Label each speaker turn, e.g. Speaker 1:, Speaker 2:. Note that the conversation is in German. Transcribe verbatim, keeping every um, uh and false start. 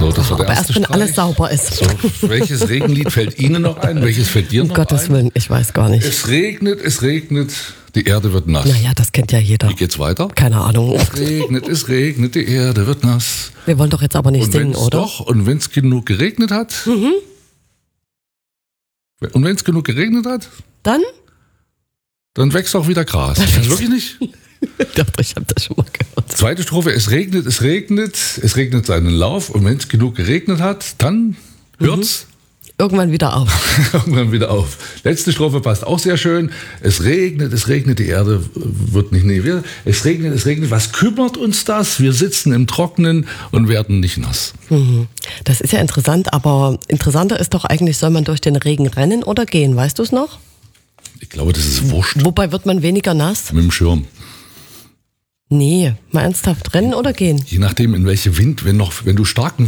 Speaker 1: So, das
Speaker 2: Ach,
Speaker 1: war der
Speaker 2: aber
Speaker 1: erste
Speaker 2: erst wenn
Speaker 1: Streich.
Speaker 2: alles sauber ist.
Speaker 1: So, welches Regenlied fällt Ihnen noch ein? Welches fällt dir
Speaker 2: Um
Speaker 1: noch
Speaker 2: Gottes
Speaker 1: ein?
Speaker 2: Willen, ich weiß gar nicht.
Speaker 1: Es regnet, es regnet, die Erde wird nass.
Speaker 2: Naja, das kennt ja jeder.
Speaker 1: Wie geht's weiter?
Speaker 2: Keine Ahnung.
Speaker 1: Es regnet, es regnet, die Erde wird nass.
Speaker 2: Wir wollen doch jetzt aber nicht
Speaker 1: Und
Speaker 2: singen,
Speaker 1: wenn's
Speaker 2: oder?
Speaker 1: Doch, und wenn es genug geregnet hat,
Speaker 2: Mhm.
Speaker 1: und wenn es genug geregnet hat,
Speaker 2: Dann?
Speaker 1: dann wächst auch wieder Gras. Das wirklich nicht?
Speaker 2: Ich dachte, ich habe das schon mal gehört.
Speaker 1: Zweite Strophe, es regnet, es regnet, es regnet seinen Lauf und wenn es genug geregnet hat, dann hört's
Speaker 2: Irgendwann wieder auf.
Speaker 1: irgendwann wieder auf. Letzte Strophe passt auch sehr schön. Es regnet, es regnet, die Erde wird nicht, nee, wir, es regnet, es regnet. Was kümmert uns das? Wir sitzen im Trockenen und werden nicht nass.
Speaker 2: Mhm. Das ist ja interessant, aber interessanter ist doch eigentlich, soll man durch den Regen rennen oder gehen? Weißt du es noch?
Speaker 1: Ich glaube, das ist wurscht
Speaker 2: Wobei wird man weniger nass?
Speaker 1: mit dem Schirm.
Speaker 2: Nee, mal ernsthaft rennen oder gehen?
Speaker 1: Je nachdem, in welche Wind, wenn noch, wenn du starken